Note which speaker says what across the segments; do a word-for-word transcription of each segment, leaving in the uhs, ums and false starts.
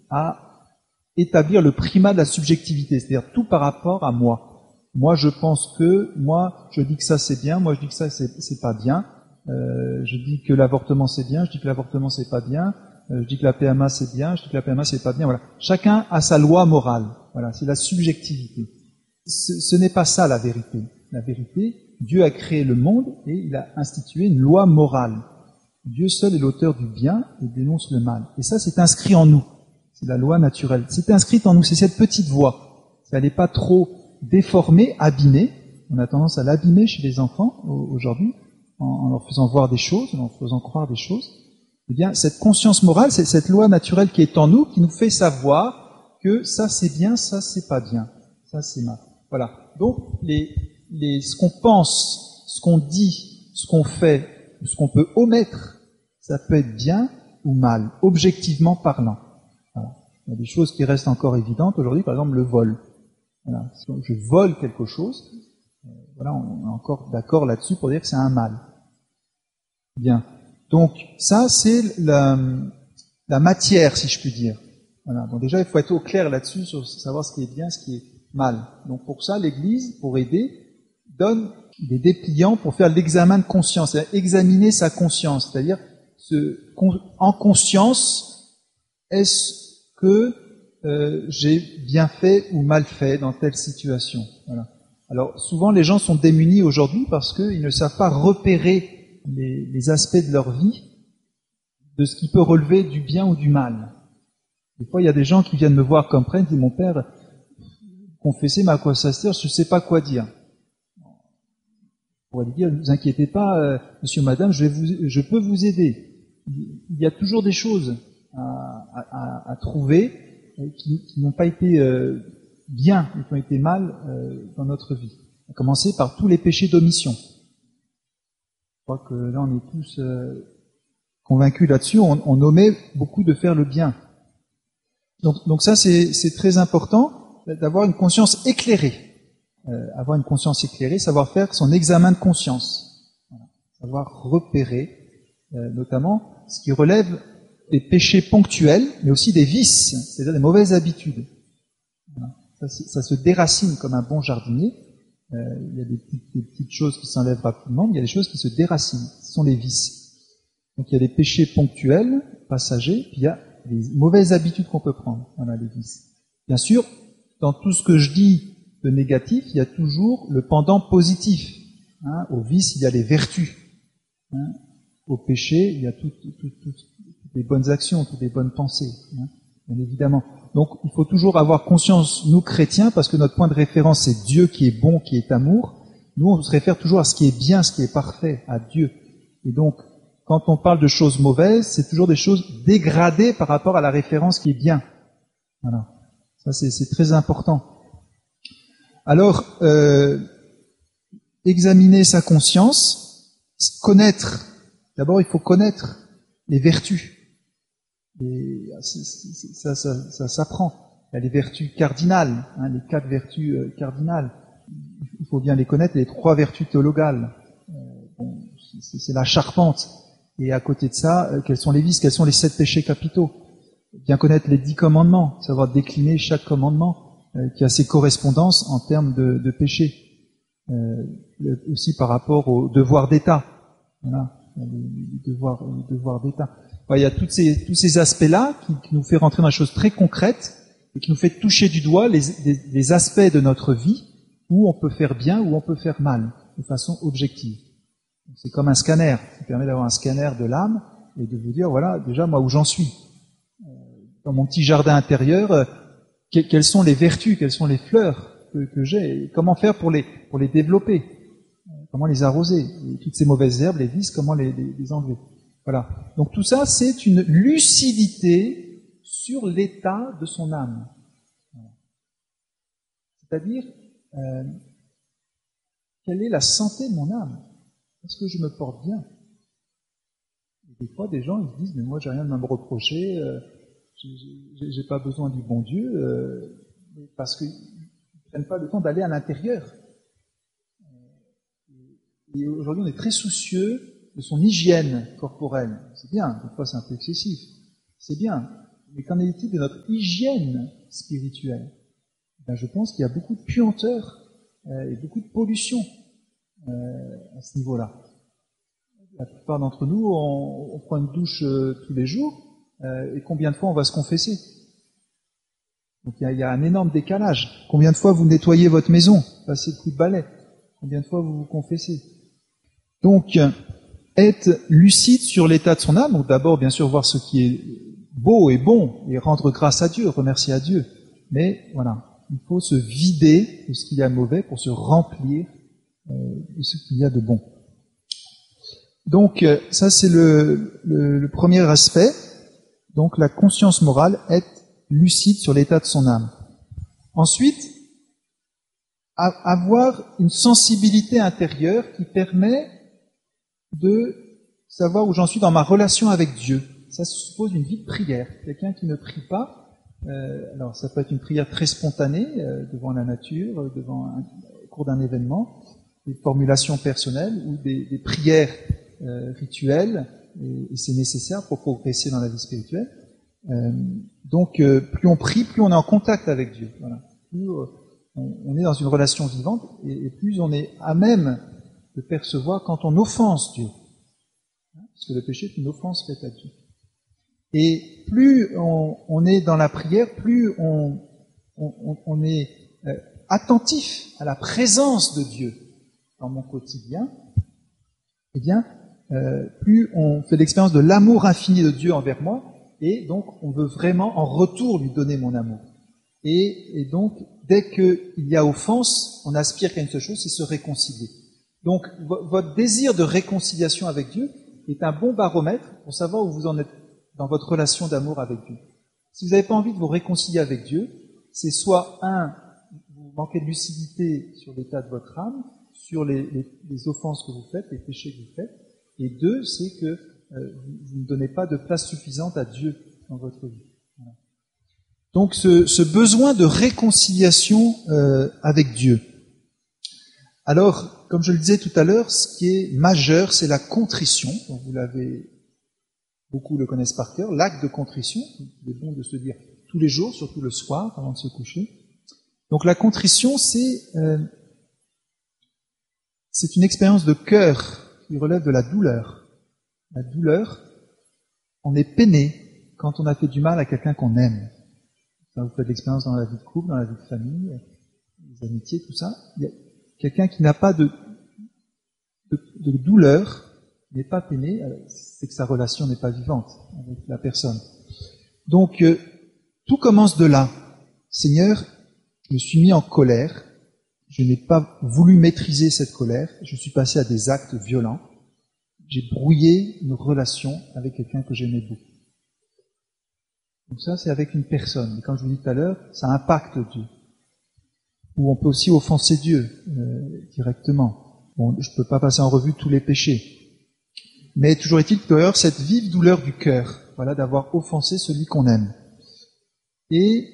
Speaker 1: à établir le primat de la subjectivité, c'est-à-dire tout par rapport à moi. Moi, je pense que, moi, je dis que ça c'est bien, moi je dis que ça c'est, c'est pas bien, euh, je dis que l'avortement c'est bien, je dis que l'avortement c'est pas bien, euh, je dis que la P M A c'est bien, je dis que la P M A c'est pas bien, voilà. Chacun a sa loi morale, voilà, c'est la subjectivité. Ce, ce n'est pas ça la vérité. La vérité, Dieu a créé le monde et il a institué une loi morale. Dieu seul est l'auteur du bien et dénonce le mal. Et ça, c'est inscrit en nous. C'est la loi naturelle. C'est inscrit en nous, c'est cette petite voix. Elle n'est pas trop déformée, abîmée. On a tendance à l'abîmer chez les enfants aujourd'hui, en leur faisant voir des choses, en leur faisant croire des choses. Eh bien, cette conscience morale, c'est cette loi naturelle qui est en nous, qui nous fait savoir que ça c'est bien, ça c'est pas bien, ça c'est mal. Voilà. Donc, les, les, ce qu'on pense, ce qu'on dit, ce qu'on fait, ce qu'on peut omettre, ça peut être bien ou mal, objectivement parlant. Voilà. Il y a des choses qui restent encore évidentes aujourd'hui, par exemple le vol. Voilà. Si je vole quelque chose, euh, voilà, on est encore d'accord là-dessus pour dire que c'est un mal. Bien. Donc ça, c'est la, la matière, si je puis dire. Voilà. Donc déjà, il faut être au clair là-dessus, sur savoir ce qui est bien, ce qui est mal. Donc pour ça, l'Église, pour aider, donne des dépliants pour faire l'examen de conscience, c'est-à-dire examiner sa conscience, c'est-à-dire ce, en conscience, est-ce que euh, j'ai bien fait ou mal fait dans telle situation. Voilà. Alors souvent, les gens sont démunis aujourd'hui parce qu'ils ne savent pas repérer les, les aspects de leur vie, de ce qui peut relever du bien ou du mal. Des fois, il y a des gens qui viennent me voir comme prêtre, et disent, mon père, confesser, mais à quoi ça sert, je ne sais pas quoi dire. On pourrait lui dire, ne vous inquiétez pas, euh, monsieur, madame, je, vais vous, je peux vous aider. Il y a toujours des choses à, à, à trouver qui, qui n'ont pas été euh, bien, qui ont été mal euh, dans notre vie. À commencer par tous les péchés d'omission. Je crois que là, on est tous euh, convaincus là-dessus. On, on omet beaucoup de faire le bien. Donc, donc ça, c'est, c'est très important d'avoir une conscience éclairée. Euh, avoir une conscience éclairée, savoir faire son examen de conscience. Voilà. Savoir repérer, euh, notamment, ce qui relève des péchés ponctuels, mais aussi des vices, c'est-à-dire des mauvaises habitudes. Voilà. Ça, ça se déracine comme un bon jardinier. Euh, il y a des petites, des petites choses qui s'enlèvent rapidement, mais il y a des choses qui se déracinent. Ce sont les vices. Donc il y a des péchés ponctuels, passagers, puis il y a des mauvaises habitudes qu'on peut prendre. Voilà, les vices. Bien sûr, dans tout ce que je dis de négatif, il y a toujours le pendant positif. Hein, au vice, il y a les vertus. Hein, au péché, il y a toutes, toutes, toutes, toutes les bonnes actions, toutes les bonnes pensées, hein, bien évidemment. Donc, il faut toujours avoir conscience, nous chrétiens, parce que notre point de référence, c'est Dieu qui est bon, qui est amour. Nous, on se réfère toujours à ce qui est bien, ce qui est parfait, à Dieu. Et donc, quand on parle de choses mauvaises, c'est toujours des choses dégradées par rapport à la référence qui est bien. Voilà. Ça, c'est, c'est très important. Alors, euh, examiner sa conscience, connaître. D'abord, il faut connaître les vertus. Et ça, ça, ça, ça s'apprend. Il y a les vertus cardinales, hein, les quatre vertus euh, cardinales. Il faut bien les connaître, les trois vertus théologales. Euh, bon, c'est, c'est la charpente. Et à côté de ça, euh, quels sont les vices, quels sont les sept péchés capitaux. Bien connaître les dix commandements, savoir décliner chaque commandement euh, qui a ses correspondances en termes de, de péché. Euh, aussi par rapport au devoir d'État. Voilà, les devoirs, les devoirs d'État. Enfin, il y a toutes ces, tous ces aspects-là qui, qui nous fait rentrer dans des choses très concrètes et qui nous fait toucher du doigt les, les, les aspects de notre vie où on peut faire bien, où on peut faire mal, de façon objective. C'est comme un scanner. Ça permet d'avoir un scanner de l'âme et de vous dire, voilà, déjà, moi, où j'en suis. Dans mon petit jardin intérieur, quelles sont les vertus, quelles sont les fleurs que, que j'ai, et comment faire pour les, pour les développer, comment les arroser, et toutes ces mauvaises herbes, les vices, comment les, les, les enlever. Voilà. Donc tout ça, c'est une lucidité sur l'état de son âme. C'est-à-dire, euh, quelle est la santé de mon âme? Est-ce que je me porte bien? Et des fois, des gens ils se disent, mais moi, j'ai rien à me reprocher, euh, j'ai, j'ai pas besoin du bon Dieu, euh, parce qu'ils ne prennent pas le temps d'aller à l'intérieur. Et aujourd'hui, on est très soucieux de son hygiène corporelle. C'est bien, des fois c'est un peu excessif. C'est bien. Mais qu'en est-il de notre hygiène spirituelle? Ben, je pense qu'il y a beaucoup de puanteur euh, et beaucoup de pollution euh, à ce niveau-là. La plupart d'entre nous, on, on prend une douche euh, tous les jours, euh, et combien de fois on va se confesser? Donc il y, a, il y a un énorme décalage. Combien de fois vous nettoyez votre maison, passez le coup de balai? Combien de fois vous vous confessez? Donc, être lucide sur l'état de son âme, donc d'abord bien sûr voir ce qui est beau et bon, et rendre grâce à Dieu, remercier à Dieu. Mais voilà, il faut se vider de ce qu'il y a de mauvais pour se remplir euh, de ce qu'il y a de bon. Donc ça c'est le, le, le premier aspect. Donc la conscience morale, être lucide sur l'état de son âme. Ensuite, avoir une sensibilité intérieure qui permet de savoir où j'en suis dans ma relation avec Dieu. Ça suppose une vie de prière. Quelqu'un qui ne prie pas, euh, alors ça peut être une prière très spontanée, euh, devant la nature, euh, devant un, au cours d'un événement, des formulations personnelles ou des, des prières euh, rituelles, et, et c'est nécessaire pour progresser dans la vie spirituelle. Euh, donc, euh, plus on prie, plus on est en contact avec Dieu. Voilà. Plus euh, on, on est dans une relation vivante, et, et plus on est à même de percevoir quand on offense Dieu. Parce que le péché est une offense faite à Dieu. Et plus on, on est dans la prière, plus on, on, on est euh, attentif à la présence de Dieu dans mon quotidien, eh bien, euh, plus on fait l'expérience de l'amour infini de Dieu envers moi, et donc on veut vraiment en retour lui donner mon amour. Et, et donc, dès qu'il y a offense, on aspire qu'à une seule chose, c'est se réconcilier. Donc, votre désir de réconciliation avec Dieu est un bon baromètre pour savoir où vous en êtes dans votre relation d'amour avec Dieu. Si vous n'avez pas envie de vous réconcilier avec Dieu, c'est soit, un, vous manquez de lucidité sur l'état de votre âme, sur les, les, les offenses que vous faites, les péchés que vous faites, et deux, c'est que euh, vous ne donnez pas de place suffisante à Dieu dans votre vie. Voilà. Donc, ce, ce besoin de réconciliation euh, avec Dieu. Alors, comme je le disais tout à l'heure, ce qui est majeur, c'est la contrition. Donc, vous l'avez, beaucoup le connaissent par cœur, l'acte de contrition. Il est bon de se dire tous les jours, surtout le soir, avant de se coucher. Donc, la contrition, c'est euh, c'est une expérience de cœur qui relève de la douleur. La douleur, on est peiné quand on a fait du mal à quelqu'un qu'on aime. Ça, vous faites l'expérience dans la vie de couple, dans la vie de famille, les amitiés, tout ça. Il y a quelqu'un qui n'a pas de, de, de douleur, n'est pas peiné, c'est que sa relation n'est pas vivante avec la personne. Donc, euh, tout commence de là. Seigneur, je me suis mis en colère, je n'ai pas voulu maîtriser cette colère, je suis passé à des actes violents, j'ai brouillé une relation avec quelqu'un que j'aimais beaucoup. Donc ça, c'est avec une personne. Et comme je vous l'ai dit tout à l'heure, ça impacte Dieu. Ou on peut aussi offenser Dieu euh, directement. Bon, je ne peux pas passer en revue tous les péchés. Mais toujours est-il qu'il y a cette vive douleur du cœur, voilà, d'avoir offensé celui qu'on aime. Et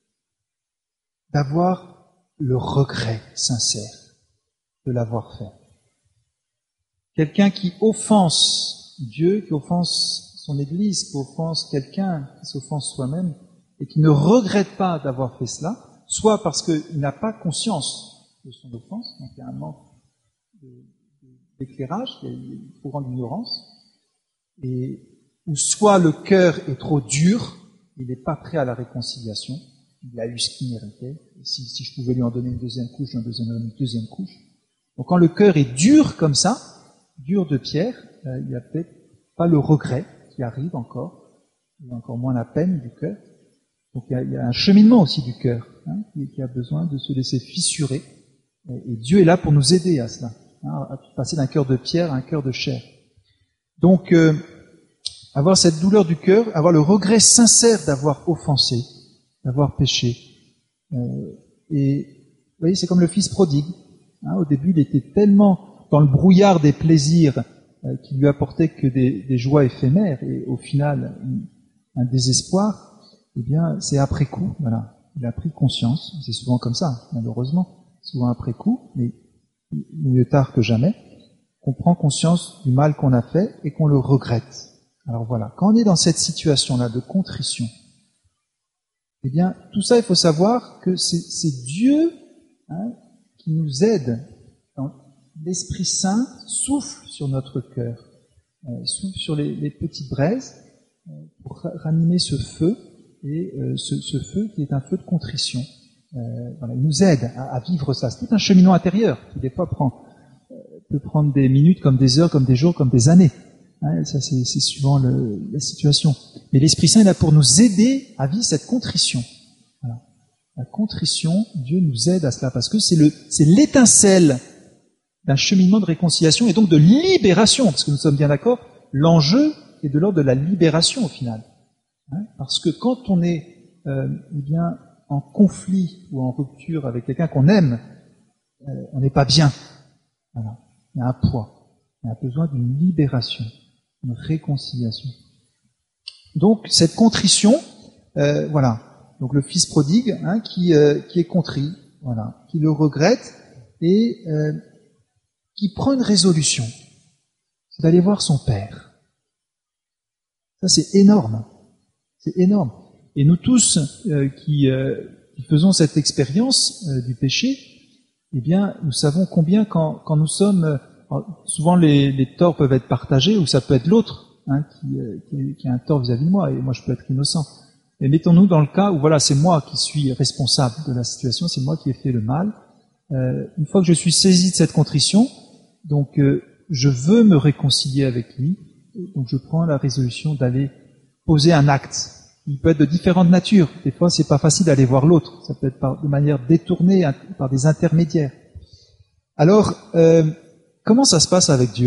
Speaker 1: d'avoir le regret sincère de l'avoir fait. Quelqu'un qui offense Dieu, qui offense son Église, qui offense quelqu'un, qui s'offense soi-même, et qui ne regrette pas d'avoir fait cela, soit parce qu'il n'a pas conscience de son offense, donc il y a un manque d'éclairage, il faut rendre l'ignorance, et ou soit le cœur est trop dur, il n'est pas prêt à la réconciliation, il a eu ce qu'il méritait, et si, si je pouvais lui en donner une deuxième couche, je lui en donnerais une deuxième couche. Donc quand le cœur est dur comme ça, dur de pierre, euh, il n'y a peut-être pas le regret qui arrive encore, il y a encore moins la peine du cœur. Donc il y a, il y a un cheminement aussi du cœur, hein, qui, qui a besoin de se laisser fissurer, et, et Dieu est là pour nous aider à cela, hein, à passer d'un cœur de pierre à un cœur de chair. Donc euh, avoir cette douleur du cœur, avoir le regret sincère d'avoir offensé, d'avoir péché. Euh, et vous voyez, c'est comme le fils prodigue. Hein, au début, il était tellement dans le brouillard des plaisirs euh, qui lui apportaient que des, des joies éphémères, et au final, un désespoir. Eh bien, c'est après coup, voilà. Il a pris conscience, c'est souvent comme ça, malheureusement, souvent après coup, mais mieux tard que jamais, qu'on prend conscience du mal qu'on a fait et qu'on le regrette. Alors voilà, quand on est dans cette situation-là de contrition, Eh bien, tout ça, il faut savoir que c'est, c'est Dieu hein, qui nous aide. L'Esprit Saint souffle sur notre cœur, euh, souffle sur les, les petites braises euh, pour ranimer ce feu, et euh, ce, ce feu qui est un feu de contrition. Euh, voilà, il nous aide à, à vivre ça. C'est tout un cheminement intérieur qui des fois prend, euh, peut prendre des minutes, comme des heures, comme des jours, comme des années. Hein, ça, c'est, c'est suivant le, la situation. Mais l'Esprit Saint est là pour nous aider à vivre cette contrition. Voilà. La contrition, Dieu nous aide à cela parce que c'est le, c'est l'étincelle d'un cheminement de réconciliation et donc de libération, parce que nous sommes bien d'accord, l'enjeu est de l'ordre de la libération au final. Hein, parce que quand on est euh, eh bien, en conflit ou en rupture avec quelqu'un qu'on aime, euh, on n'est pas bien. Voilà. Il y a un poids. Il y a besoin d'une libération, d'une réconciliation. Donc cette contrition, euh, voilà. Donc le fils prodigue hein, qui, euh, qui est contrit, voilà, qui le regrette et euh, qui prend une résolution, c'est d'aller voir son père. Ça, c'est énorme. C'est énorme. Et nous tous euh, qui, euh, qui faisons cette expérience euh, du péché, eh bien, nous savons combien quand, quand nous sommes... Euh, souvent, les, les torts peuvent être partagés, ou ça peut être l'autre hein, qui, euh, qui, qui a un tort vis-à-vis de moi, et moi, je peux être innocent. Et mettons-nous dans le cas où, voilà, c'est moi qui suis responsable de la situation, c'est moi qui ai fait le mal. Euh, une fois que je suis saisi de cette contrition, donc euh, je veux me réconcilier avec lui, donc je prends la résolution d'aller poser un acte. Il peut être de différentes natures. Des fois, c'est pas facile d'aller voir l'autre. Ça peut être par, de manière détournée, par des intermédiaires. Alors, euh, comment ça se passe avec Dieu ?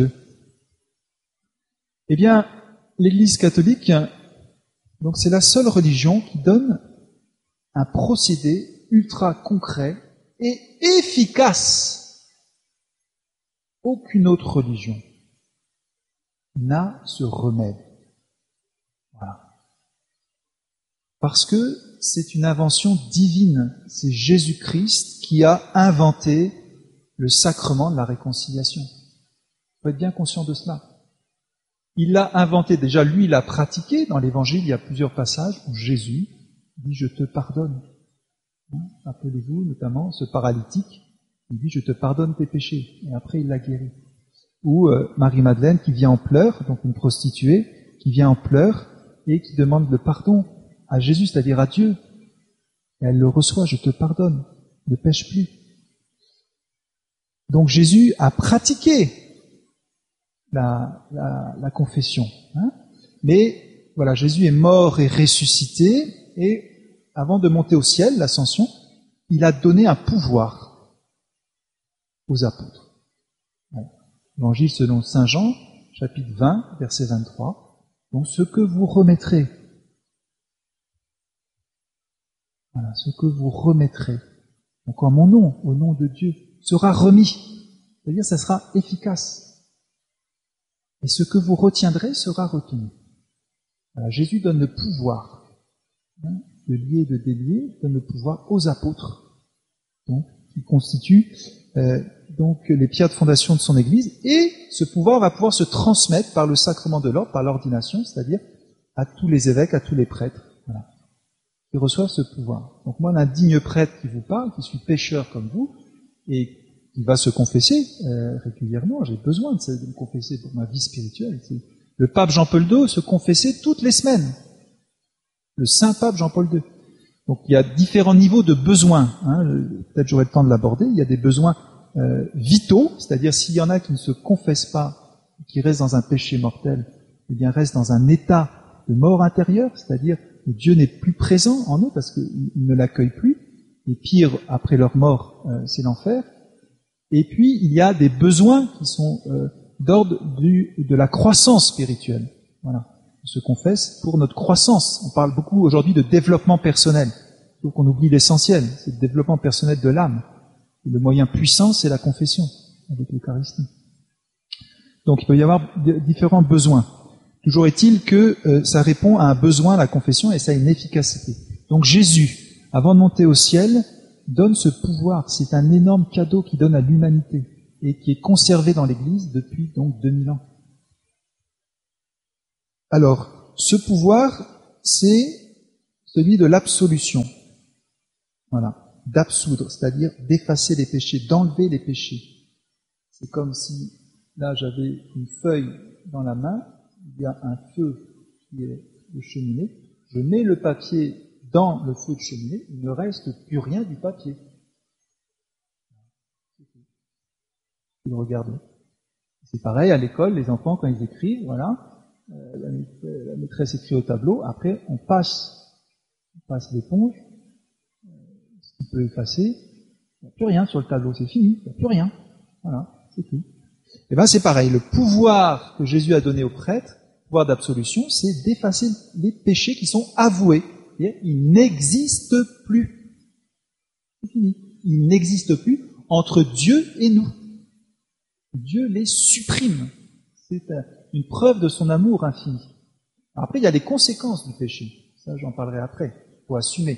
Speaker 1: Eh bien, l'Église catholique, donc c'est la seule religion qui donne un procédé ultra concret et efficace. Aucune autre religion n'a ce remède. Voilà. Parce que c'est une invention divine. C'est Jésus-Christ qui a inventé le sacrement de la réconciliation. Il faut être bien conscient de cela. Il l'a inventé, déjà lui il l'a pratiqué. Dans l'Évangile, il y a plusieurs passages où Jésus dit « je te pardonne ». Rappelez-vous notamment ce paralytique, il dit « je te pardonne tes péchés ». Et après il l'a guéri. Ou euh, Marie-Madeleine qui vient en pleurs, donc une prostituée, qui vient en pleurs et qui demande le pardon à Jésus, c'est-à-dire à Dieu. Et elle le reçoit, je te pardonne, ne pêche plus. Donc Jésus a pratiqué la, la, la confession. Hein, mais voilà, Jésus est mort et ressuscité, et avant de monter au ciel, l'ascension, il a donné un pouvoir aux apôtres. Voilà. L'Évangile selon saint Jean, chapitre vingt, verset vingt-trois. Donc ce que vous remettrez, voilà, ce que vous remettrez, donc en mon nom, au nom de Dieu, sera remis. C'est-à-dire, ça sera efficace. Et ce que vous retiendrez sera retenu. Voilà, Jésus donne le pouvoir hein, de lier et de délier, donne le pouvoir aux apôtres, donc, qui constituent euh, donc les pierres de fondation de son Église, et ce pouvoir va pouvoir se transmettre par le sacrement de l'ordre, par l'ordination, c'est-à-dire à tous les évêques, à tous les prêtres, voilà, qui reçoivent ce pouvoir. Donc moi, l'indigne prêtre qui vous parle, qui suis pécheur comme vous, et qui va se confesser euh, régulièrement, j'ai besoin de, de me confesser pour ma vie spirituelle. Le pape Jean-Paul deux se confessait toutes les semaines. Le saint pape Jean-Paul deux. Donc il y a différents niveaux de besoins. Hein, peut-être j'aurai le temps de l'aborder. Il y a des besoins euh, vitaux, c'est-à-dire s'il y en a qui ne se confessent pas, qui restent dans un péché mortel, eh bien restent dans un état de mort intérieure, c'est-à-dire que Dieu n'est plus présent en eux parce qu'ils ne l'accueillent plus. Et pire, après leur mort, euh, c'est l'enfer. Et puis, il y a des besoins qui sont euh, d'ordre du, de la croissance spirituelle. Voilà. On se confesse pour notre croissance. On parle beaucoup aujourd'hui de développement personnel. Donc on oublie l'essentiel, c'est le développement personnel de l'âme. Et le moyen puissant, c'est la confession, avec l'Eucharistie. Donc il peut y avoir d- différents besoins. Toujours est-il que euh, ça répond à un besoin, la confession, et ça a une efficacité. Donc Jésus, avant de monter au ciel, donne ce pouvoir. C'est un énorme cadeau qu'il donne à l'humanité et qui est conservé dans l'Église depuis donc deux mille ans. Alors, ce pouvoir, c'est celui de l'absolution. Voilà, d'absoudre, c'est-à-dire d'effacer les péchés, d'enlever les péchés. C'est comme si, là, j'avais une feuille dans la main, il y a un feu qui est de cheminée, je mets le papier dans le feu de cheminée, il ne reste plus rien du papier. Vous regardez. C'est pareil à l'école, les enfants, quand ils écrivent, voilà, euh, la maîtresse écrit au tableau, après on passe, on passe l'éponge, euh, ce qui peut effacer, il n'y a plus rien sur le tableau, c'est fini, il n'y a plus rien. Voilà, c'est tout. Et bien c'est pareil, le pouvoir que Jésus a donné aux prêtres, le pouvoir d'absolution, c'est d'effacer les péchés qui sont avoués. C'est-à-dire, ils n'existent plus. C'est fini. Ils n'existent plus entre Dieu et nous. Dieu les supprime. C'est une preuve de son amour infini. Après, il y a les conséquences du péché. Ça, j'en parlerai après. Il faut assumer.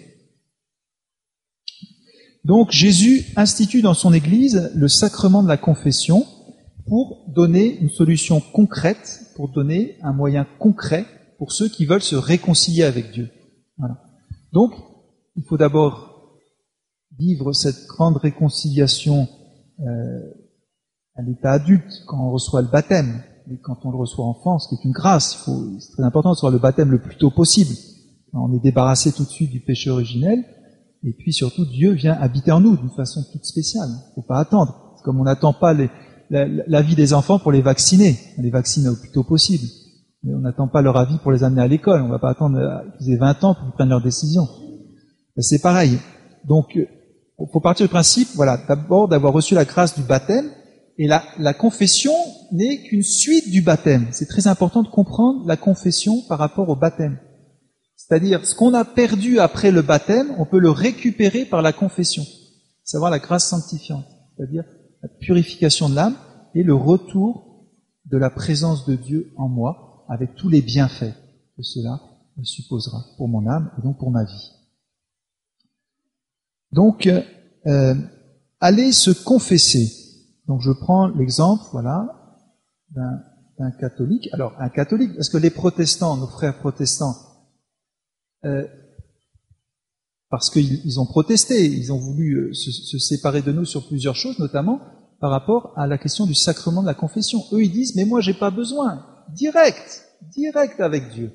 Speaker 1: Donc, Jésus institue dans son Église le sacrement de la confession pour donner une solution concrète, pour donner un moyen concret pour ceux qui veulent se réconcilier avec Dieu. Voilà. Donc, il faut d'abord vivre cette grande réconciliation euh, à l'état adulte, quand on reçoit le baptême, et quand on le reçoit enfant, ce qui est une grâce. Il faut, c'est très important de recevoir le baptême le plus tôt possible. On est débarrassé tout de suite du péché originel, et puis surtout Dieu vient habiter en nous d'une façon toute spéciale. Il ne faut pas attendre. C'est comme on n'attend pas les, la, la vie des enfants pour les vacciner. On les vaccine au plus tôt possible. Mais on n'attend pas leur avis pour les amener à l'école. On ne va pas attendre qu'ils aient vingt ans pour qu'ils prennent leurs décisions. C'est pareil. Donc, il faut partir du principe, voilà, d'abord d'avoir reçu la grâce du baptême. Et la, la confession n'est qu'une suite du baptême. C'est très important de comprendre la confession par rapport au baptême. C'est-à-dire, ce qu'on a perdu après le baptême, on peut le récupérer par la confession. Savoir la grâce sanctifiante. C'est-à-dire la purification de l'âme et le retour de la présence de Dieu en moi, avec tous les bienfaits que cela supposera pour mon âme et donc pour ma vie. Donc, euh, allez se confesser. Donc je prends l'exemple, voilà, d'un, d'un catholique. Alors, un catholique, parce que les protestants, nos frères protestants, euh, parce qu'ils ils ont protesté, ils ont voulu se, se séparer de nous sur plusieurs choses, notamment par rapport à la question du sacrement de la confession. Eux, ils disent, mais moi, j'ai pas besoin. Direct, direct avec Dieu.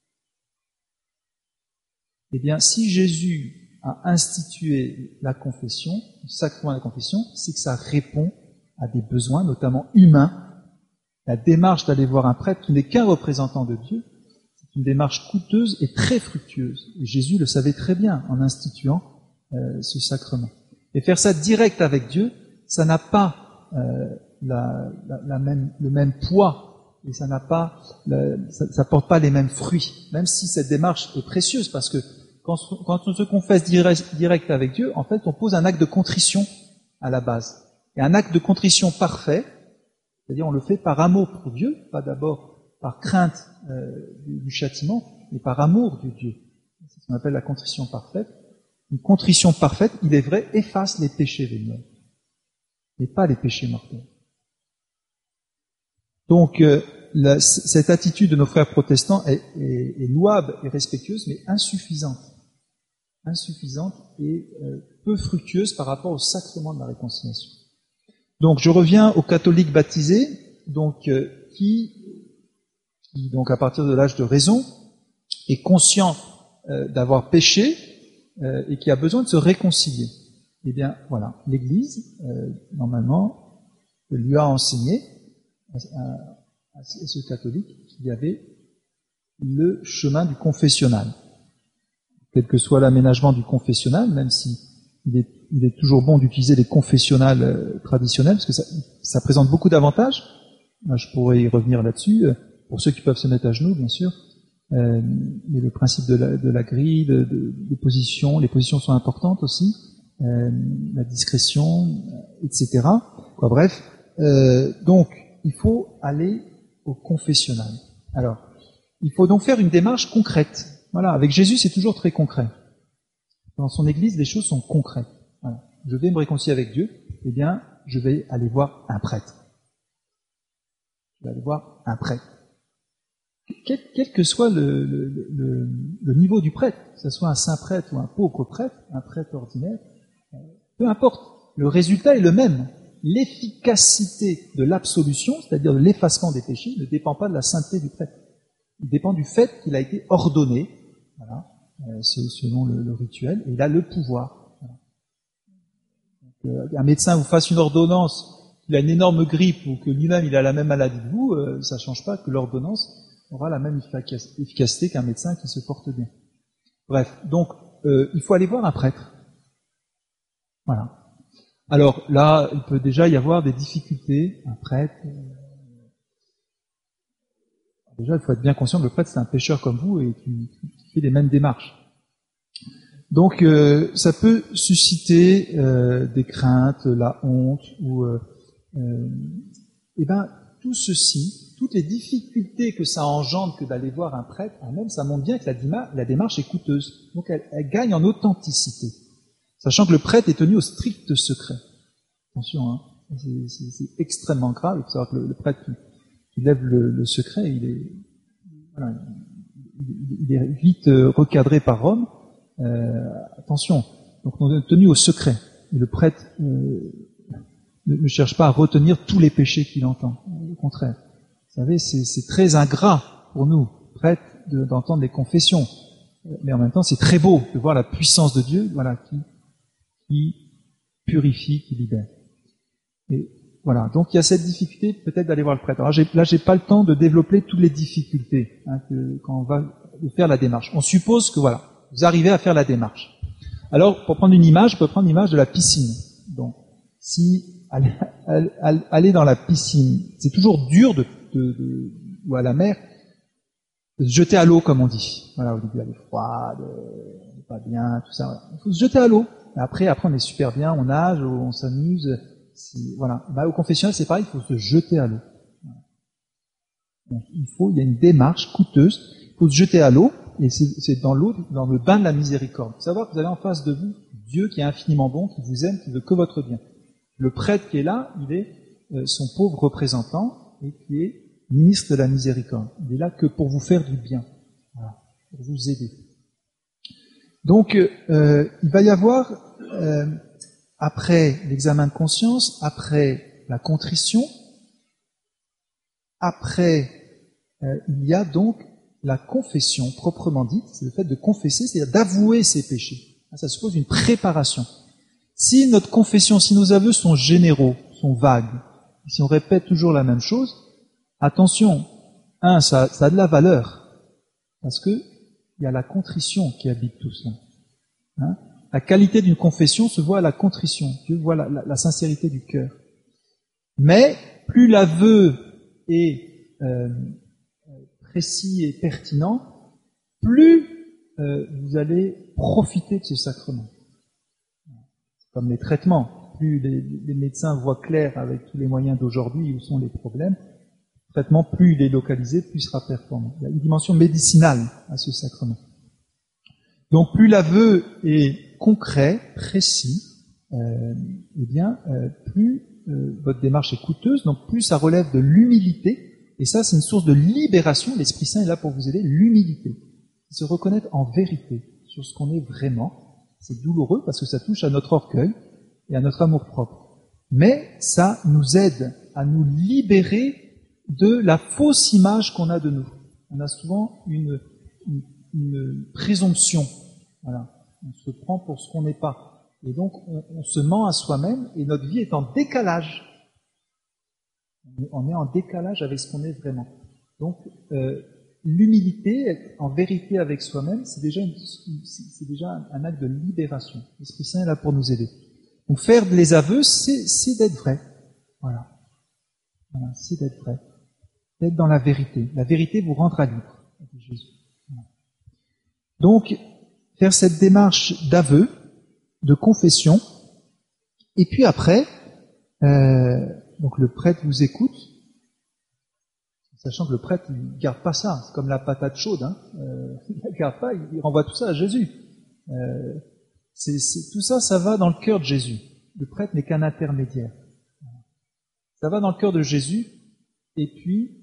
Speaker 1: Eh bien, si Jésus a institué la confession, le sacrement de la confession, c'est que ça répond à des besoins, notamment humains. La démarche d'aller voir un prêtre qui n'est qu'un représentant de Dieu, c'est une démarche coûteuse et très fructueuse. Et Jésus le savait très bien en instituant euh, ce sacrement. Et faire ça direct avec Dieu, ça n'a pas euh, la, la, la même, le même poids et ça n'a pas, la, ça, ça porte pas les mêmes fruits. Même si cette démarche est précieuse, parce que quand, quand on se confesse direct, direct avec Dieu, en fait, on pose un acte de contrition à la base. Et un acte de contrition parfait, c'est-à-dire on le fait par amour pour Dieu, pas d'abord par crainte euh, du, du châtiment, mais par amour de Dieu. C'est ce qu'on appelle la contrition parfaite. Une contrition parfaite, il est vrai, efface les péchés véniels, mais pas les péchés mortels. Donc, euh, la, cette attitude de nos frères protestants est, est, est louable et respectueuse, mais insuffisante. Insuffisante et euh, peu fructueuse par rapport au sacrement de la réconciliation. Donc, je reviens aux catholiques baptisés, donc euh, qui, qui, donc à partir de l'âge de raison, est conscient euh, d'avoir péché euh, et qui a besoin de se réconcilier. Eh bien, voilà, l'Église, euh, normalement, lui a enseigné à, à, à ce catholique qu'il y avait le chemin du confessionnal. Quel que soit l'aménagement du confessionnal, même si il est, il est toujours bon d'utiliser les confessionnals euh, traditionnels, parce que ça, ça présente beaucoup d'avantages. Moi, je pourrais y revenir là-dessus, euh, pour ceux qui peuvent se mettre à genoux, bien sûr. Euh, mais le principe de la, de la grille, de, de, des positions, les positions sont importantes aussi, euh, la discrétion, et cetera. Quoi, bref, euh, donc il faut aller au confessionnal. Alors, il faut donc faire une démarche concrète. Voilà, avec Jésus, c'est toujours très concret. Dans son Église, les choses sont concrètes. Voilà. Je vais me réconcilier avec Dieu, eh bien, je vais aller voir un prêtre. Je vais aller voir un prêtre. quel, quel que soit le, le, le, le niveau du prêtre, que ce soit un saint prêtre ou un pauvre prêtre, un prêtre ordinaire, peu importe, le résultat est le même. L'efficacité de l'absolution, c'est-à-dire de l'effacement des péchés, ne dépend pas de la sainteté du prêtre. Il dépend du fait qu'il a été ordonné, voilà, euh, selon le, le rituel, et il a le pouvoir. Voilà. Donc, euh, un médecin vous fasse une ordonnance, qu'il a une énorme grippe ou que lui-même il a la même maladie que vous, euh, ça ne change pas que l'ordonnance aura la même efficacité qu'un médecin qui se porte bien. Bref, donc euh, il faut aller voir un prêtre. Voilà. Alors là, il peut déjà y avoir des difficultés. Un prêtre, euh, déjà il faut être bien conscient que le prêtre c'est un pécheur comme vous et qui, qui fait les mêmes démarches. Donc euh, ça peut susciter euh, des craintes, la honte ou euh, euh, et ben tout ceci, toutes les difficultés que ça engendre que d'aller voir un prêtre, même ça montre bien que la, dima, la démarche est coûteuse. Donc elle, elle gagne en authenticité. Sachant que le prêtre est tenu au strict secret. Attention, hein, c'est, c'est, c'est extrêmement grave. Il faut savoir que le, le prêtre qui, qui lève le, le secret, il est, voilà, il, il est vite recadré par Rome. Euh, attention, donc on est tenu au secret. Et le prêtre euh, ne cherche pas à retenir tous les péchés qu'il entend. Au contraire. Vous savez, c'est, c'est très ingrat pour nous, prêtres, de, d'entendre les confessions. Mais en même temps, c'est très beau de voir la puissance de Dieu, voilà, qui qui purifie, qui libère. Et voilà, donc il y a cette difficulté peut-être d'aller voir le prêtre. Alors j'ai, là, j'ai pas le temps de développer toutes les difficultés hein, que, quand on va faire la démarche. On suppose que voilà, vous arrivez à faire la démarche. Alors, pour prendre une image, on peut prendre l'image de la piscine. Donc, si aller, aller dans la piscine, c'est toujours dur de, de, de ou à la mer, de se jeter à l'eau, comme on dit. Voilà, au début elle est froide, on n'est pas bien, tout ça. Il faut se jeter à l'eau. Après, après, on est super bien, on nage, on s'amuse. Si, voilà. Bah, au confessionnal, c'est pareil, il faut se jeter à l'eau. Donc, il faut, il y a une démarche coûteuse. Il faut se jeter à l'eau, et c'est, c'est dans l'eau, dans le bain de la miséricorde. Il faut savoir que vous avez en face de vous Dieu qui est infiniment bon, qui vous aime, qui veut que votre bien. Le prêtre qui est là, il est euh, son pauvre représentant et qui est ministre de la miséricorde. Il est là que pour vous faire du bien, voilà, pour vous aider. Donc, euh, il va y avoir, euh, après l'examen de conscience, après la contrition, après, euh, il y a donc la confession proprement dite, c'est le fait de confesser, c'est-à-dire d'avouer ses péchés. Ça suppose une préparation. Si notre confession, si nos aveux sont généraux, sont vagues, si on répète toujours la même chose, attention, un, ça, ça a de la valeur, parce que il y a la contrition qui habite tout cela. Hein? La qualité d'une confession se voit à la contrition. Dieu voit la, la, la sincérité du cœur. Mais plus l'aveu est euh, précis et pertinent, plus euh, vous allez profiter de ce sacrement. C'est comme les traitements. Plus les, les médecins voient clair avec tous les moyens d'aujourd'hui où sont les problèmes, le traitement, plus il est localisé, plus il sera performant. Il y a une dimension médicinale à ce sacrement. Donc plus l'aveu est concret, précis, euh, eh bien, euh, plus euh, votre démarche est coûteuse, donc plus ça relève de l'humilité, et ça c'est une source de libération, l'Esprit Saint est là pour vous aider, l'humilité. Se reconnaître en vérité sur ce qu'on est vraiment, c'est douloureux parce que ça touche à notre orgueil et à notre amour-propre. Mais ça nous aide à nous libérer de la fausse image qu'on a de nous. On a souvent une, une, une présomption. Voilà. On se prend pour ce qu'on n'est pas. Et donc, on, on se ment à soi-même et notre vie est en décalage. On est en décalage avec ce qu'on est vraiment. Donc, euh, l'humilité, être en vérité avec soi-même, c'est déjà, une, c'est déjà un, un acte de libération. L'Esprit Saint est là pour nous aider. Donc, faire les aveux, c'est, c'est d'être vrai. Voilà. Voilà, c'est d'être vrai. D'être dans la vérité. La vérité vous rendra libre. Jésus. Voilà. Donc, faire cette démarche d'aveu, de confession, et puis après, euh, donc le prêtre vous écoute, sachant que le prêtre, il ne garde pas ça, c'est comme la patate chaude, hein. euh, il ne la garde pas, il renvoie tout ça à Jésus. Euh, c'est, c'est, tout ça, ça va dans le cœur de Jésus. Le prêtre n'est qu'un intermédiaire. Ça va dans le cœur de Jésus, et puis,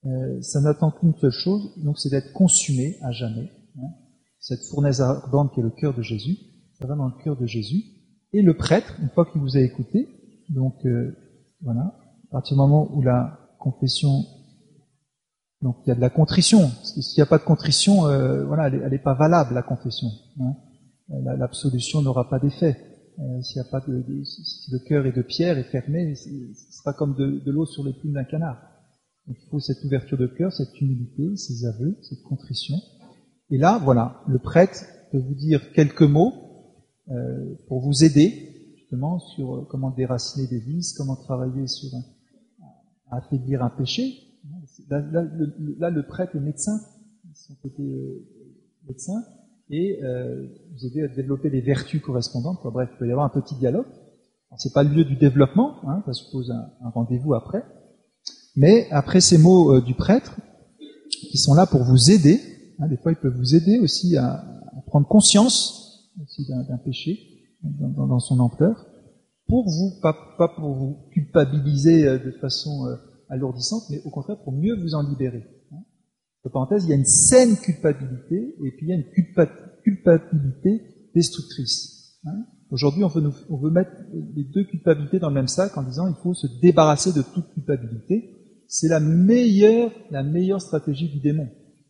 Speaker 1: euh, ça n'attend qu'une seule chose, donc c'est d'être consumé à jamais. Hein. Cette fournaise ardente qui est le cœur de Jésus, ça va dans le cœur de Jésus. Et le prêtre, une fois qu'il vous a écouté, donc euh, voilà, à partir du moment où la confession, donc il y a de la contrition, parce que s'il n'y a pas de contrition, euh, voilà, elle n'est pas valable, la confession. Hein. L'absolution n'aura pas d'effet. Euh, s'il n'y a pas de, de, si le cœur est de pierre et fermé, ce sera comme de, de l'eau sur les plumes d'un canard. Donc il faut cette ouverture de cœur, cette humilité, ces aveux, cette contrition. Et là, voilà, le prêtre peut vous dire quelques mots euh, pour vous aider justement sur euh, comment déraciner des vices, comment travailler sur un, à affaiblir un péché. Là, là, le, là, le prêtre est médecin, son côté euh, médecin, et euh, vous aider à développer des vertus correspondantes. Quoi. Bref, il peut y avoir un petit dialogue. Alors, c'est pas le lieu du développement, hein, ça suppose un, un rendez-vous après. Mais après ces mots euh, du prêtre, qui sont là pour vous aider, hein, des fois ils peuvent vous aider aussi à, à prendre conscience aussi d'un, d'un péché dans, dans, dans son ampleur, pour vous, pas, pas pour vous culpabiliser euh, de façon euh, alourdissante, mais au contraire pour mieux vous en libérer. Entre parenthèses, il y a une saine culpabilité et puis il y a une culpa- culpabilité destructrice. Hein. Aujourd'hui, on veut, nous, on veut mettre les deux culpabilités dans le même sac en disant il faut se débarrasser de toute culpabilité. C'est la meilleure, la meilleure stratégie du démon.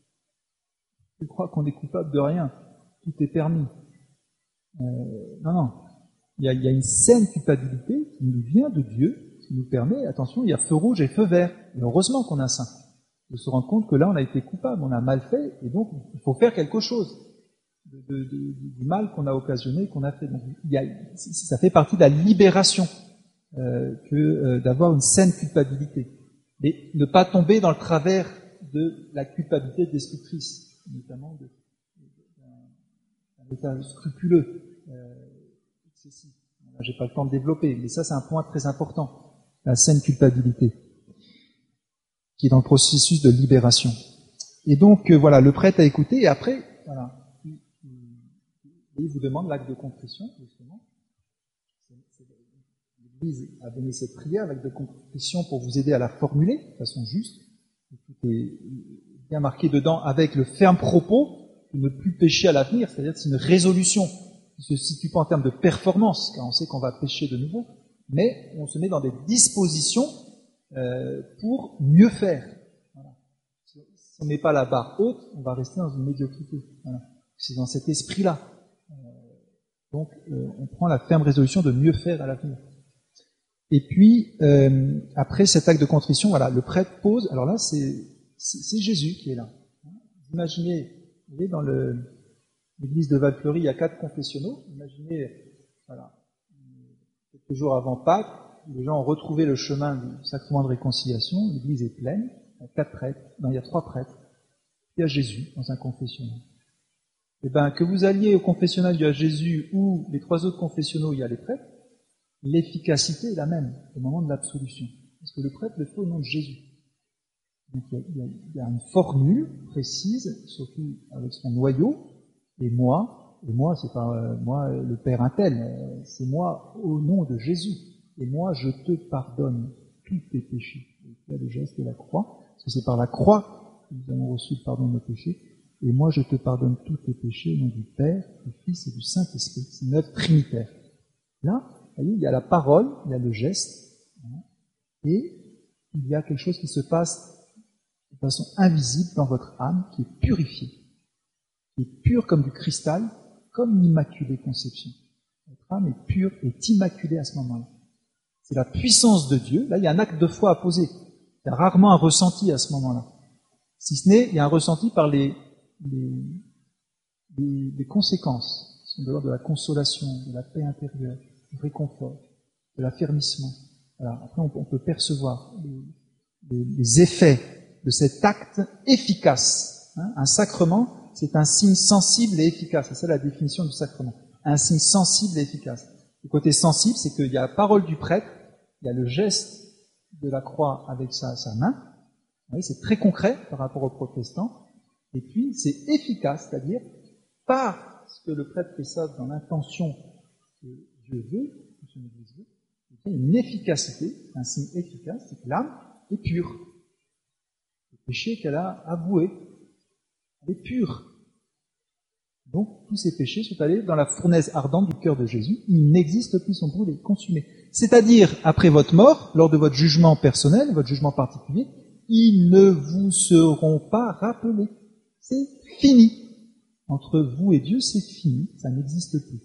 Speaker 1: Je crois qu'on est coupable de rien. Tout est permis. Euh, non, non. Il y, a, il y a une saine culpabilité qui nous vient de Dieu, qui nous permet, attention, il y a feu rouge et feu vert. Et heureusement qu'on a ça. De se rendre compte que là, on a été coupable, on a mal fait, et donc il faut faire quelque chose de, de, de, du mal qu'on a occasionné, qu'on a fait. Donc, il y a, ça fait partie de la libération euh, que euh, d'avoir une saine culpabilité. Et ne pas tomber dans le travers de la culpabilité destructrice, notamment de, d'un, d'un état scrupuleux, euh, excessif. J'ai pas le temps de développer, mais ça c'est un point très important, la saine culpabilité, qui est dans le processus de libération. Et donc, euh, voilà, le prêtre a écouté, et après, voilà, il, il, il vous demande l'acte de contrition, justement. L'Église a donné cette prière, l'acte de contrition, pour vous aider à la formuler de façon juste. Tout est bien marqué dedans avec le ferme propos de ne plus pécher à l'avenir, c'est-à-dire que c'est une résolution qui se situe pas en termes de performance, car on sait qu'on va pécher de nouveau, mais on se met dans des dispositions Euh, pour mieux faire. Voilà. Si on ne met pas la barre haute, on va rester dans une médiocrité. Voilà. C'est dans cet esprit-là. Euh, donc, euh, on prend la ferme résolution de mieux faire à l'avenir. Et puis, euh, après cet acte de contrition, voilà, le prêtre pose. Alors là, c'est, c'est, c'est Jésus qui est là. Imaginez, vous voyez, dans le, l'église de Val-Fleury, il y a quatre confessionnaux. Imaginez, voilà, quelques jours avant Pâques, les gens ont retrouvé le chemin du sacrement de réconciliation, l'église est pleine, il y a quatre prêtres, non, il y a trois prêtres, il y a Jésus dans un confessionnal. Eh bien, que vous alliez au confessionnal, il y a Jésus, ou les trois autres confessionnaux, il y a les prêtres, l'efficacité est la même au moment de l'absolution. Parce que le prêtre le fait au nom de Jésus. Donc il y a, il y a, il y a une formule précise, surtout avec son noyau, et moi, et moi, c'est pas euh, moi le Père un tel, c'est moi au nom de Jésus. Et moi, je te pardonne tous tes péchés. Il y a le geste de la croix, parce que c'est par la croix que nous avons reçu le pardon de nos péchés. Et moi, je te pardonne tous tes péchés au nom du Père, du Fils et du Saint-Esprit. C'est une œuvre trinitaire. Là, vous voyez, il y a la parole, il y a le geste, et il y a quelque chose qui se passe de façon invisible dans votre âme, qui est purifiée, qui est pure comme du cristal, comme l'Immaculée Conception. Votre âme est pure, est immaculée à ce moment-là. C'est la puissance de Dieu. Là, il y a un acte de foi à poser. Il y a rarement un ressenti à ce moment-là. Si ce n'est, il y a un ressenti par les, les, les, les conséquences, qui sont de l'ordre de la consolation, de la paix intérieure, du réconfort, de l'affermissement. Voilà. Après, on, on peut percevoir les, les, les effets de cet acte efficace. Hein. Un sacrement, c'est un signe sensible et efficace. C'est ça la définition du sacrement. Un signe sensible et efficace. Le côté sensible, c'est qu'il y a la parole du prêtre, il y a le geste de la croix avec sa, sa main. Vous voyez, c'est très concret par rapport aux protestants. Et puis, c'est efficace, c'est-à-dire, parce que le prêtre fait ça dans l'intention que Dieu veut, que son Église veut, il y a une efficacité, un signe efficace, c'est que l'âme est pure. péché qu'elle a avoué. Elle est pure. Donc, tous ces péchés sont allés dans la fournaise ardente du cœur de Jésus. Ils n'existent plus, sont brûlés, consumés. C'est-à-dire, après votre mort, lors de votre jugement personnel, votre jugement particulier, ils ne vous seront pas rappelés. C'est fini. Entre vous et Dieu, c'est fini. Ça n'existe plus.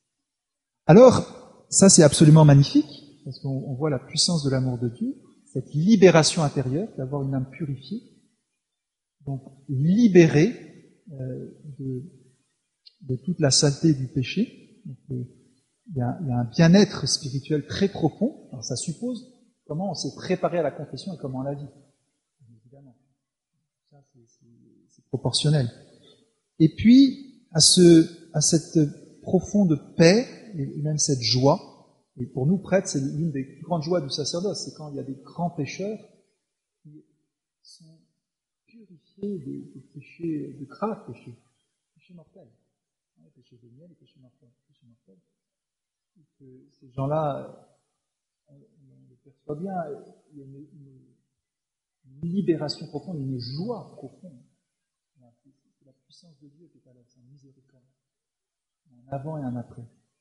Speaker 1: Alors, ça c'est absolument magnifique, parce qu'on voit la puissance de l'amour de Dieu, cette libération intérieure, d'avoir une âme purifiée, donc libérée euh, de, de toute la saleté du péché. Donc, euh, il, y a, il y a un bien-être spirituel très profond. Alors, ça suppose comment on s'est préparé à la confession et comment on la vit. Évidemment, ça c'est, c'est, c'est proportionnel. Et puis, à, ce, à cette profonde paix, et même cette joie, et pour nous prêtres, c'est l'une des plus grandes joies du sacerdoce, c'est quand il y a des grands pécheurs qui sont purifiés des, des péchés, de graves péchés, péchés mortels, les péchés véniels, les péchés mortels, les péchés mortels. Et que ces gens-là, on, on les perçoit bien, il y a une, une, une libération profonde, une joie profonde. C'est la puissance de Dieu qui est à l'œuvre, sa miséricorde, un avant et un après.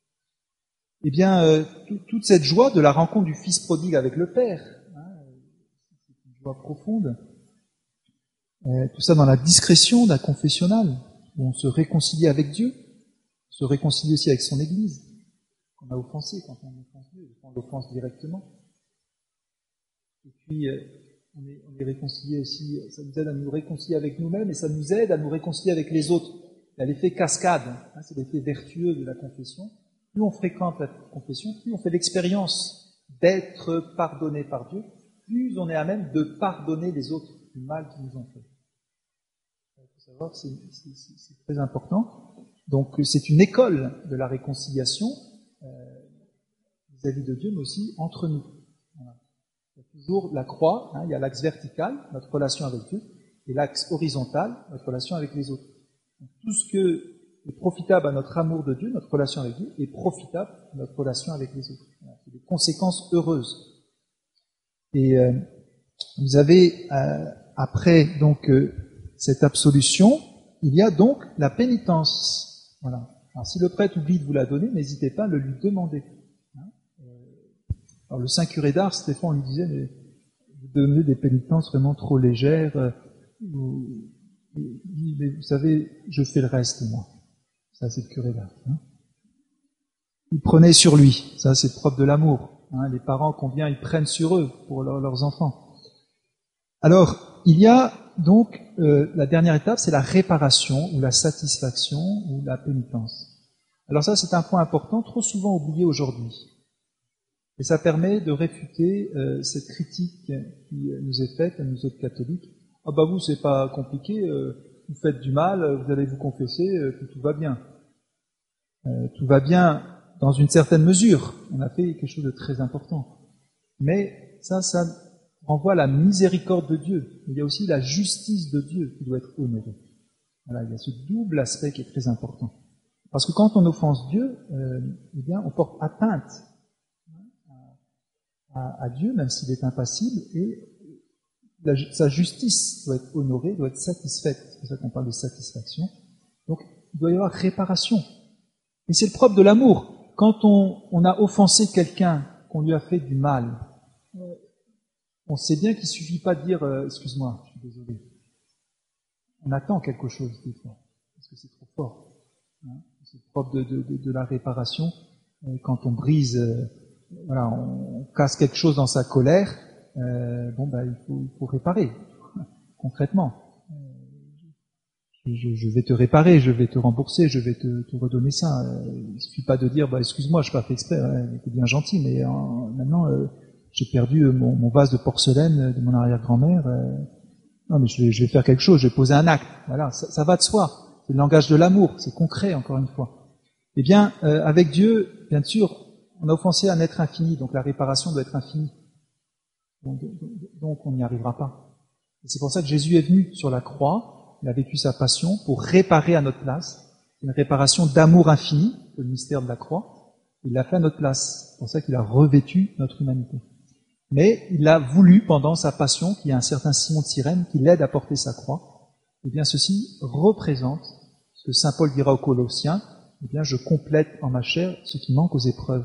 Speaker 1: Eh bien, euh, tout, toute cette joie de la rencontre du Fils prodigue avec le Père, hein, c'est une joie profonde. Euh, tout ça dans la discrétion d'un confessionnal, où on se réconcilie avec Dieu, on se réconcilie aussi avec son Église, qu'on a offensé quand on offense Dieu, on l'offense directement. Et puis, euh, on est, on est réconcilié aussi, ça nous aide à nous réconcilier avec nous-mêmes, et ça nous aide à nous réconcilier avec les autres. Il y a l'effet cascade, hein, c'est l'effet vertueux de la confession. Plus on fréquente la confession, plus on fait l'expérience d'être pardonné par Dieu, plus on est à même de pardonner les autres du mal qu'ils nous ont fait. Il faut savoir que c'est, c'est, c'est, c'est très important. Donc c'est une école de la réconciliation euh, vis-à-vis de Dieu, mais aussi entre nous. Voilà. Il y a toujours la croix, hein, il y a l'axe vertical, notre relation avec Dieu, et l'axe horizontal, notre relation avec les autres. Donc, tout ce que est profitable à notre amour de Dieu, notre relation avec Dieu, est profitable à notre relation avec les autres. Voilà, c'est des conséquences heureuses. Et euh, vous avez, euh, après donc euh, cette absolution, il y a donc la pénitence. Voilà. Alors si le prêtre oublie de vous la donner, n'hésitez pas à le lui demander. Hein, alors le saint curé d'Ars, Stéphane, lui disait, mais vous donnez des pénitences vraiment trop légères. Euh, vous, mais vous savez, je fais le reste, moi. Ça, c'est le curé d'Ars. Hein. Il prenait sur lui. Ça, c'est propre de l'amour. Hein. Les parents, combien ils prennent sur eux pour leur, leurs enfants. Alors, il y a donc euh, la dernière étape, c'est la réparation ou la satisfaction ou la pénitence. Alors ça, c'est un point important, trop souvent oublié aujourd'hui. Et ça permet de réfuter euh, cette critique qui nous est faite à nous autres catholiques. Ah bah vous, c'est pas compliqué, euh, vous faites du mal, vous allez vous confesser, euh, puis tout va bien. Euh, tout va bien dans une certaine mesure. On a fait quelque chose de très important. Mais ça, ça renvoie à la miséricorde de Dieu. Il y a aussi la justice de Dieu qui doit être honorée. Voilà, il y a ce double aspect qui est très important. Parce que quand on offense Dieu, euh, eh bien, on porte atteinte à, à, à Dieu, même s'il est impassible, et la, sa justice doit être honorée, doit être satisfaite. C'est pour ça qu'on parle de satisfaction. Donc, il doit y avoir réparation. Et c'est le propre de l'amour. Quand on, on a offensé quelqu'un, qu'on lui a fait du mal, on sait bien qu'il ne suffit pas de dire euh, « excuse-moi, je suis désolé ». On attend quelque chose des fois, parce que c'est trop fort. Hein, c'est le propre de, de, de, de la réparation. Euh, quand on brise, euh, voilà, on, on casse quelque chose dans sa colère, euh, bon ben il faut, il faut réparer, concrètement. Je, je vais te réparer, je vais te rembourser, je vais te, te redonner ça. Euh, il ne suffit pas de dire bah, « excuse-moi, je n'ai pas fait exprès, ouais, t'es bien gentil, mais euh, maintenant euh, j'ai perdu mon, mon vase de porcelaine de mon arrière-grand-mère. Euh, non, mais je vais, je vais faire quelque chose, je vais poser un acte. » Voilà, ça, ça va de soi. C'est le langage de l'amour, c'est concret, encore une fois. Eh bien, euh, avec Dieu, bien sûr, on a offensé un être infini, donc la réparation doit être infinie. Donc, donc on n'y arrivera pas. Et c'est pour ça que Jésus est venu sur la croix. Il a vécu sa passion pour réparer à notre place, une réparation d'amour infini, le mystère de la croix. Il l'a fait à notre place. C'est pour ça qu'il a revêtu notre humanité. Mais il a voulu, pendant sa passion, qu'il y ait un certain Simon de Cyrène qui l'aide à porter sa croix. Eh bien, ceci représente ce que saint Paul dira aux Colossiens, eh bien, je complète en ma chair ce qui manque aux épreuves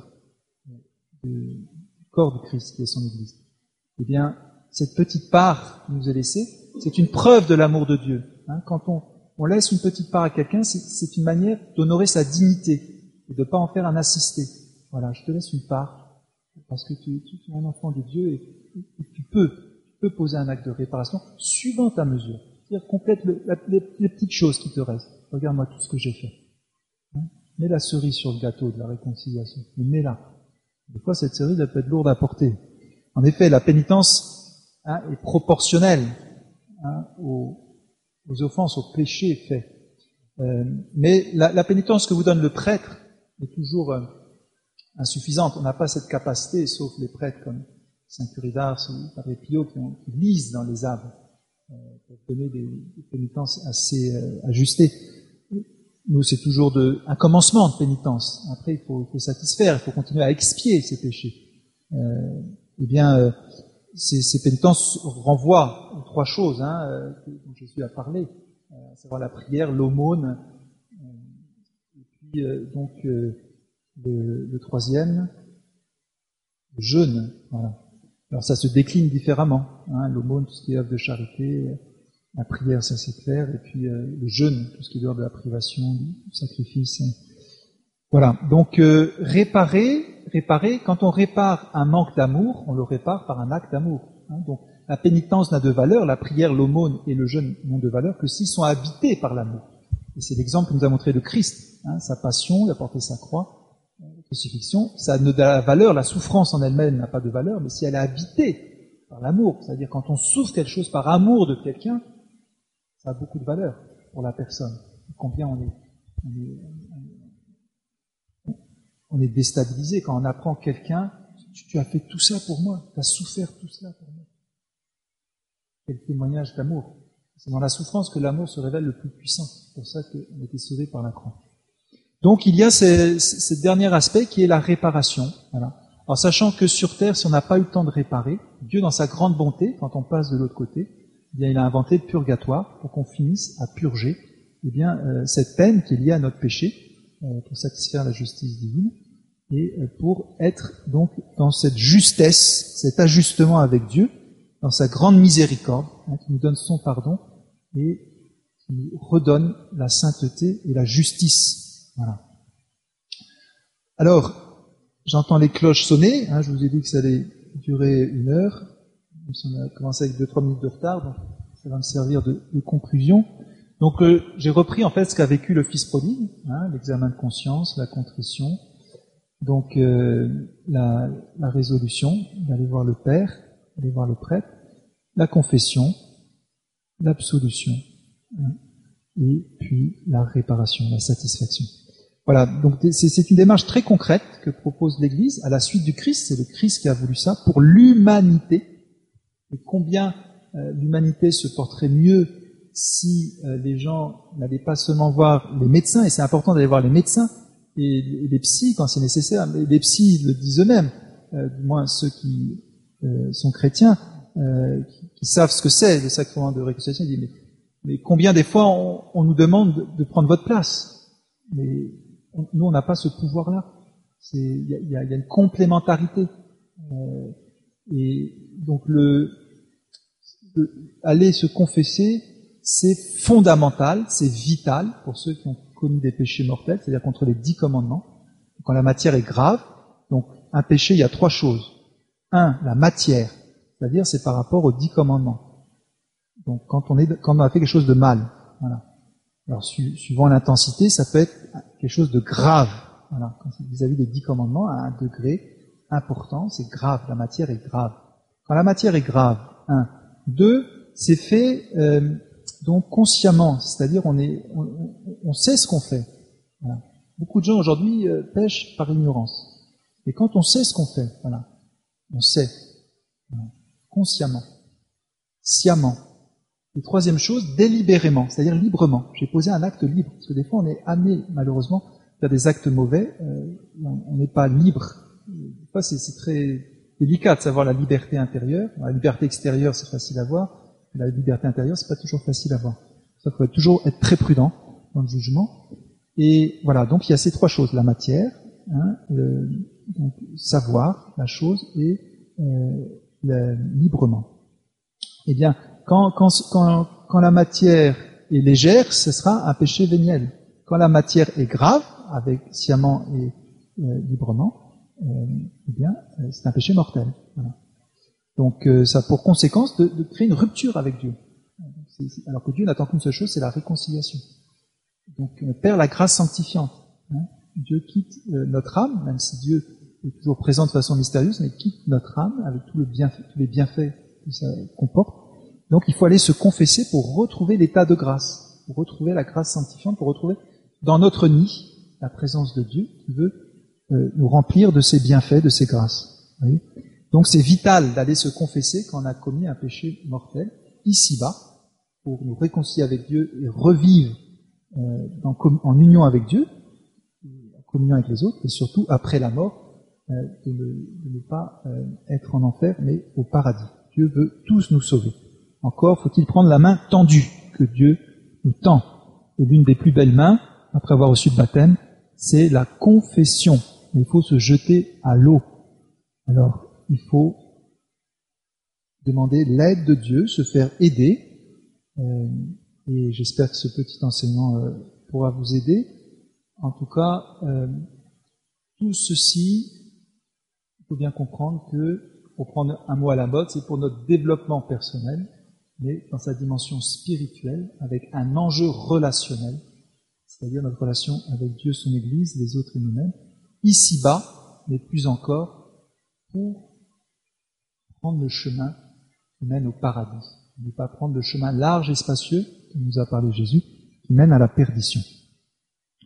Speaker 1: du corps du Christ, qui est son Église. Eh bien, cette petite part qui nous est laissée, c'est une preuve de l'amour de Dieu. Hein, quand on, on laisse une petite part à quelqu'un, c'est, c'est une manière d'honorer sa dignité et de ne pas en faire un assisté. Voilà, je te laisse une part parce que tu, tu, tu es un enfant de Dieu et, et tu peux, tu peux poser un acte de réparation suivant ta mesure. C'est-à-dire complète le, la, les, les petites choses qui te restent. Regarde-moi tout ce que j'ai fait. Hein, mets la cerise sur le gâteau de la réconciliation. Mais mets-la. Des fois, cette cerise, elle peut être lourde à porter. En effet, la pénitence hein, est proportionnelle hein, aux, aux offenses, aux péchés faits. Euh, mais la, la pénitence que vous donne le prêtre est toujours euh, insuffisante. On n'a pas cette capacité, sauf les prêtres comme Saint Curidas ou Padre Pio qui, ont, qui lisent dans les arbres euh, pour donner des, des pénitences assez euh, ajustées. Nous, c'est toujours de, un commencement de pénitence. Après, il faut, il faut satisfaire, il faut continuer à expier ces péchés. Euh, eh bien, euh, ces, ces pénitences renvoient aux trois choses hein, euh, dont Jésus a parlé, euh, à savoir la prière, l'aumône, euh, et puis euh, donc euh, le, le troisième, le jeûne. Voilà. Alors ça se décline différemment. Hein, l'aumône, tout ce qui est œuvre de charité. La prière, ça c'est clair, et puis euh, le jeûne, tout ce qui est de la privation, du sacrifice. Voilà. Donc euh, réparer, réparer. Quand on répare un manque d'amour, on le répare par un acte d'amour. Hein. Donc la pénitence n'a de valeur, la prière, l'aumône et le jeûne n'ont de valeur que s'ils sont habités par l'amour. Et c'est l'exemple que nous a montré le Christ. Hein, sa passion, il a porté sa croix, la crucifixion. Ça ne a de valeur, la souffrance en elle-même n'a pas de valeur, mais si elle est habitée par l'amour, c'est-à-dire quand on souffre quelque chose par amour de quelqu'un, ça a beaucoup de valeur pour la personne. Combien on est, on est, on est, on est déstabilisé quand on apprend quelqu'un, tu, tu as fait tout ça pour moi, tu as souffert tout cela pour moi. Quel témoignage d'amour. C'est dans la souffrance que l'amour se révèle le plus puissant. C'est pour ça qu'on a été sauvé par la croix. Donc il y a ce, ce dernier aspect qui est la réparation. Voilà. Alors sachant que sur terre, si on n'a pas eu le temps de réparer, Dieu dans sa grande bonté, quand on passe de l'autre côté, eh bien, il a inventé le purgatoire pour qu'on finisse à purger eh bien, euh, cette peine qui est liée à notre péché euh, pour satisfaire la justice divine et euh, pour être donc dans cette justesse, cet ajustement avec Dieu, dans sa grande miséricorde, hein, qui nous donne son pardon et qui nous redonne la sainteté et la justice. Voilà. Alors, j'entends les cloches sonner, hein, je vous ai dit que ça allait durer une heure. On a commencé avec deux trois minutes de retard, donc ça va me servir de, de conclusion. Donc euh, j'ai repris en fait ce qu'a vécu le fils prodigue, hein, l'examen de conscience, la contrition, donc euh, la, la résolution d'aller voir le Père, d'aller voir le prêtre, la confession, l'absolution, hein, et puis la réparation, la satisfaction. Voilà, donc c'est, c'est une démarche très concrète que propose l'Église à la suite du Christ. C'est le Christ qui a voulu ça pour l'humanité. Et combien euh, l'humanité se porterait mieux si euh, les gens n'allaient pas seulement voir les médecins, et c'est important d'aller voir les médecins et, et les psys quand c'est nécessaire, mais les psys le disent eux-mêmes, euh, du moins ceux qui euh, sont chrétiens, euh, qui, qui savent ce que c'est le sacrement de réconciliation, ils disent mais, mais combien des fois on, on nous demande de, de prendre votre place, mais on, nous on n'a pas ce pouvoir-là. Il y a, y, a, y a une complémentarité. Euh, et donc le, le aller se confesser, c'est fondamental, c'est vital pour ceux qui ont commis des péchés mortels, c'est-à-dire contre les dix commandements. Quand la matière est grave, donc un péché, il y a trois choses. Un, la matière, c'est-à-dire c'est par rapport aux dix commandements. Donc quand on est, quand on a fait quelque chose de mal, voilà. Alors su, suivant l'intensité, ça peut être quelque chose de grave, voilà. Quand c'est vis-à-vis des dix commandements, à un degré important, c'est grave, la matière est grave. Quand la matière est grave, un. Deux, c'est fait euh, donc consciemment, c'est-à-dire on est, on, on, on sait ce qu'on fait. Voilà. Beaucoup de gens aujourd'hui euh, pêchent par ignorance. Et quand on sait ce qu'on fait, voilà, on sait, voilà, consciemment, sciemment. Et troisième chose, délibérément, c'est-à-dire librement. J'ai posé un acte libre, parce que des fois on est amené malheureusement à faire des actes mauvais, euh, on n'est pas libre. Des fois c'est, c'est très délicat de savoir la liberté intérieure. La liberté extérieure, c'est facile à voir. La liberté intérieure, c'est pas toujours facile à voir. Ça, faut toujours être très prudent dans le jugement. Et voilà, donc il y a ces trois choses, la matière, hein, le, donc, savoir la chose et euh, le, librement. Eh bien, quand, quand, quand, quand la matière est légère, ce sera un péché véniel. Quand la matière est grave, avec sciemment et euh, librement, euh, eh bien, euh, c'est un péché mortel. Voilà. Donc, euh, ça a pour conséquence de, de créer une rupture avec Dieu. C'est, c'est, alors que Dieu n'attend qu'une seule chose, c'est la réconciliation. Donc, on perd la grâce sanctifiante. Hein. Dieu quitte euh, notre âme, même si Dieu est toujours présent de façon mystérieuse, mais quitte notre âme avec tout le bienfait, tous les bienfaits que ça comporte. Donc, il faut aller se confesser pour retrouver l'état de grâce, pour retrouver la grâce sanctifiante, pour retrouver dans notre nid la présence de Dieu qui veut euh, nous remplir de ses bienfaits, de ses grâces. Vous voyez ? Donc, c'est vital d'aller se confesser quand on a commis un péché mortel, ici-bas, pour nous réconcilier avec Dieu et revivre euh, dans, en union avec Dieu, en communion avec les autres, et surtout après la mort, euh, de, ne, de ne pas euh, être en enfer, mais au paradis. Dieu veut tous nous sauver. Encore faut-il prendre la main tendue que Dieu nous tend. Et l'une des plus belles mains, après avoir reçu le baptême, c'est la confession. Il faut se jeter à l'eau. Alors, il faut demander l'aide de Dieu, se faire aider. Euh, et j'espère que ce petit enseignement euh, pourra vous aider. En tout cas, euh, tout ceci, il faut bien comprendre que, pour prendre un mot à la mode, c'est pour notre développement personnel, mais dans sa dimension spirituelle, avec un enjeu relationnel, c'est-à-dire notre relation avec Dieu, son Église, les autres et nous-mêmes, ici-bas, mais plus encore, pour prendre le chemin qui mène au paradis. Ne pas prendre le chemin large et spacieux, dont nous a parlé Jésus, qui mène à la perdition.